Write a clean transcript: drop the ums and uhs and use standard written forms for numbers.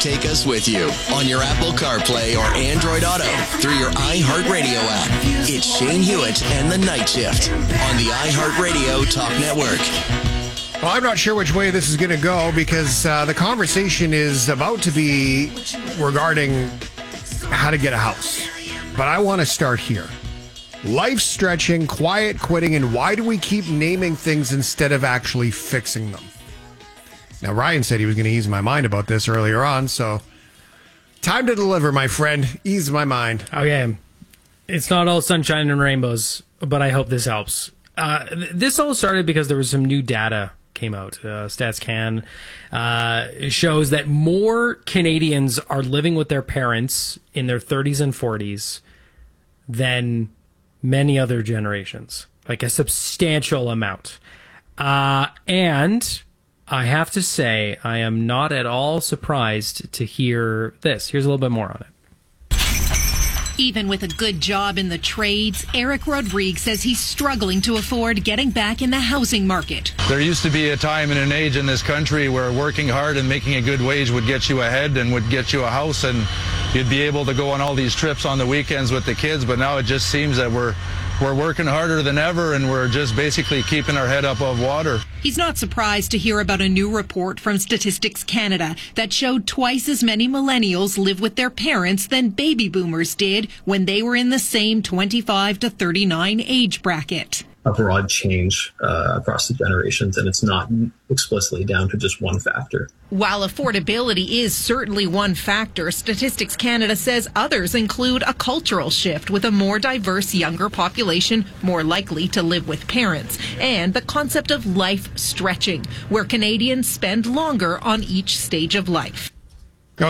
take us with you on your Apple CarPlay or Android Auto through your iHeartRadio app. It's Shane Hewitt and the Night Shift on the iHeartRadio Talk Network. Well, I'm not sure which way this is going to go because the conversation is about to be regarding how to get a house. But I want to start here. Life stretching, quiet quitting, and why do we keep naming things instead of actually fixing them? Now, Ryan said he was going to ease my mind about this earlier on, so time to deliver, my friend. Ease my mind. Okay. It's not all sunshine and rainbows, but I hope this helps. This all started because there was some new data came out. StatsCan shows that more Canadians are living with their parents in their 30s and 40s than many other generations, like a substantial amount. And I have to say, I am not at all surprised to hear this. Here's a little bit more on it. Even with a good job in the trades, Eric Rodriguez says he's struggling to afford getting back in the housing market. There used to be a time and an age in this country where working hard and making a good wage would get you ahead and would get you a house, and you'd be able to go on all these trips on the weekends with the kids. But now it just seems that we're working harder than ever, and we're just basically keeping our head above water. He's not surprised to hear about a new report from Statistics Canada that showed twice as many millennials live with their parents than baby boomers did when they were in the same 25 to 39 age bracket. A broad change across the generations, and it's not explicitly down to just one factor. While affordability is certainly one factor, Statistics Canada says others include a cultural shift with a more diverse younger population more likely to live with parents, and the concept of life stretching, where Canadians spend longer on each stage of life.